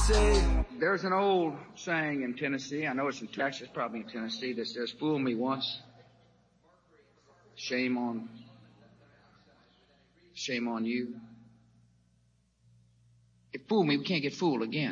There's an old saying in Tennessee, I know it's in Texas, probably in Tennessee, that says, fool me once, shame on you. If fool me, we can't get fooled again.